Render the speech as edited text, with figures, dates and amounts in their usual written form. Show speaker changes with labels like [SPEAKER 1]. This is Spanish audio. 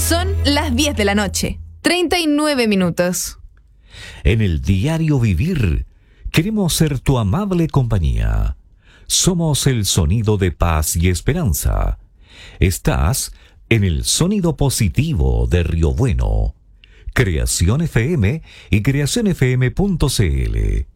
[SPEAKER 1] Son las 10 de la noche, 39 minutos.
[SPEAKER 2] En el diario vivir, queremos ser tu amable compañía. Somos el sonido de paz y esperanza. Estás en el sonido positivo de Río Bueno. Creación FM y creacionfm.cl.